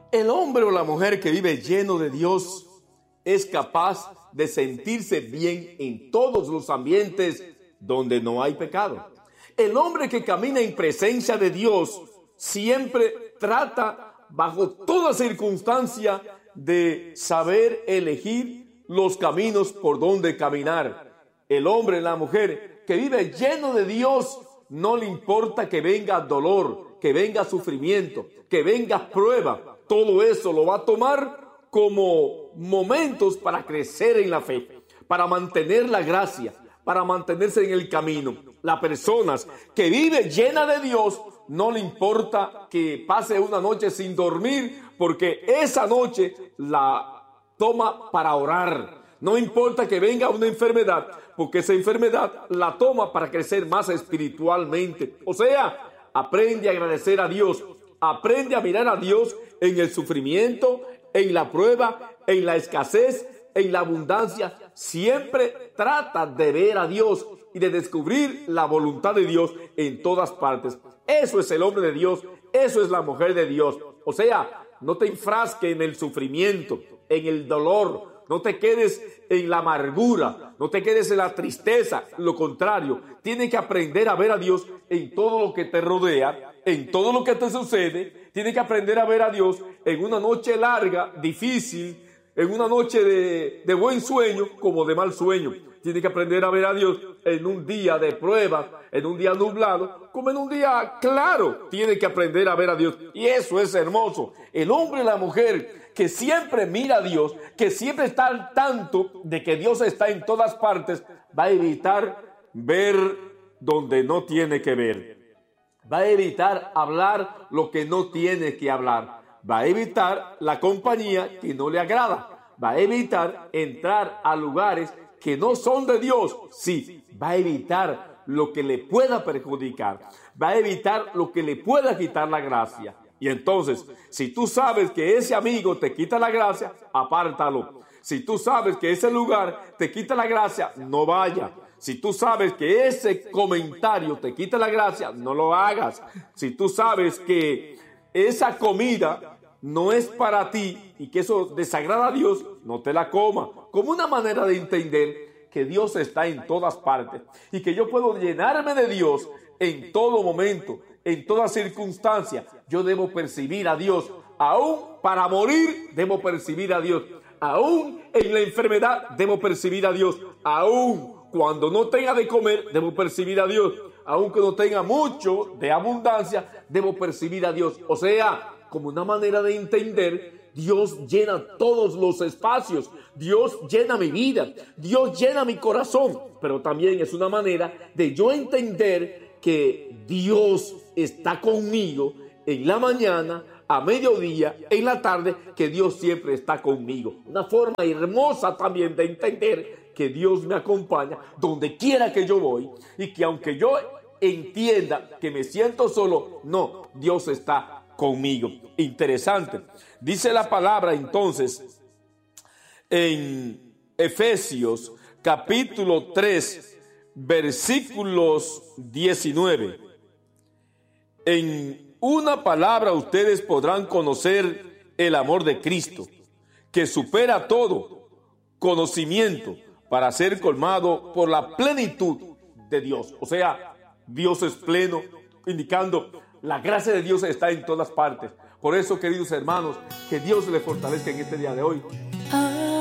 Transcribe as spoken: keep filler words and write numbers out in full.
El hombre o la mujer que vive lleno de Dios es capaz de sentirse bien en todos los ambientes donde no hay pecado. El hombre que camina en presencia de Dios siempre trata, bajo toda circunstancia, de saber elegir los caminos por donde caminar. El hombre, la mujer que vive lleno de Dios, no le importa que venga dolor, que venga sufrimiento, que venga prueba. Todo eso lo va a tomar como momentos para crecer en la fe, para mantener la gracia, para mantenerse en el camino. Las personas que viven llena de Dios, no le importa que pase una noche sin dormir, porque esa noche la toma para orar. No importa que venga una enfermedad, porque esa enfermedad la toma para crecer más espiritualmente. O sea, aprende a agradecer a Dios, aprende a mirar a Dios en el sufrimiento, en la prueba, en la escasez, en la abundancia. Siempre trata de ver a Dios y de descubrir la voluntad de Dios en todas partes. Eso es el hombre de Dios, eso es la mujer de Dios. O sea, no te enfrasques en el sufrimiento, en el dolor, no te quedes en la amargura, no te quedes en la tristeza. Lo contrario, tienes que aprender a ver a Dios en todo lo que te rodea, en todo lo que te sucede. Tienes que aprender a ver a Dios en una noche larga, difícil, en una noche de, de buen sueño como de mal sueño. Tienes que aprender a ver a Dios en un día de prueba, en un día nublado, como en un día claro. Tienes que aprender a ver a Dios. Y eso es hermoso. El hombre y la mujer que siempre mira a Dios, que siempre está al tanto de que Dios está en todas partes, va a evitar ver donde no tiene que ver. Va a evitar hablar lo que no tiene que hablar. Va a evitar la compañía que no le agrada. Va a evitar entrar a lugares que no son de Dios. Sí, va a evitar lo que le pueda perjudicar. Va a evitar lo que le pueda quitar la gracia. Y entonces, si tú sabes que ese amigo te quita la gracia, apártalo. Si tú sabes que ese lugar te quita la gracia, no vaya. Si tú sabes que ese comentario te quita la gracia, no lo hagas. Si tú sabes que esa comida no es para ti y que eso desagrada a Dios, no te la comas. Como una manera de entender que Dios está en todas partes y que yo puedo llenarme de Dios en todo momento, en toda circunstancia. Yo debo percibir a Dios. Aún para morir, debo percibir a Dios. Aún en la enfermedad, debo percibir a Dios. Aún cuando no tenga de comer, debo percibir a Dios. Aunque no tenga mucho de abundancia, debo percibir a Dios. O sea, como una manera de entender, Dios llena todos los espacios. Dios llena mi vida. Dios llena mi corazón. Pero también es una manera de yo entender que Dios está conmigo en la mañana, a mediodía, en la tarde, que Dios siempre está conmigo. Una forma hermosa también de entender que Dios me acompaña donde quiera que yo voy y que aunque yo entienda que me siento solo, no, Dios está conmigo. Interesante. Dice la palabra entonces en Efesios capítulo tres, versículos diecinueve. En una palabra ustedes podrán conocer el amor de Cristo, que supera todo conocimiento, para ser colmado por la plenitud de Dios. O sea, Dios es pleno, indicando la gracia de Dios está en todas partes. Por eso, queridos hermanos, que Dios les fortalezca en este día de hoy.